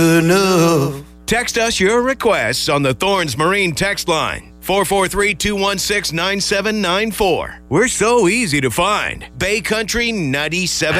enough. Text us your requests on the Thorns Marine text line, 443-216-9794. We're so easy to find. Bay Country 97.